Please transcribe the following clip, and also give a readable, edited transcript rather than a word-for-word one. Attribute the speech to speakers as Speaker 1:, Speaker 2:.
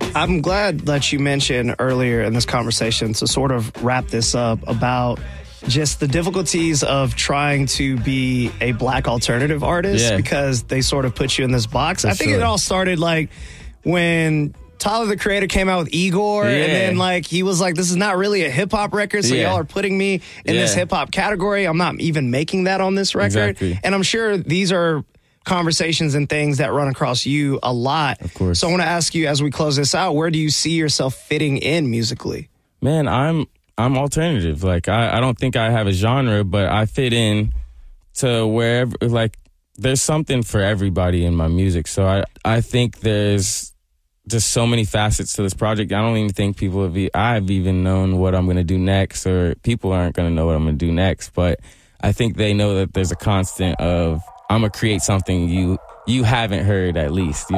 Speaker 1: I'm glad that you mentioned earlier in this conversation, to sort of wrap this up, about just the difficulties of trying to be a black alternative artist, because they sort of put you in this box. I think it all started like when Tyler, the Creator, came out with Igor, and then like he was like, this is not really a hip-hop record, so y'all are putting me in this hip-hop category. I'm not even making that on this record. And I'm sure these are conversations and things that run across you a lot.
Speaker 2: Of course.
Speaker 1: So I want to ask you, as we close this out, where do you see yourself fitting in musically?
Speaker 2: Man, I'm alternative. Like, I don't think I have a genre, but I fit in to wherever, like, there's something for everybody in my music. So I think there's just so many facets to this project. I don't even think I've even known what I'm going to do next, or people aren't going to know what I'm going to do next. But I think they know that there's a constant of, I'm going to create something you haven't heard, at least.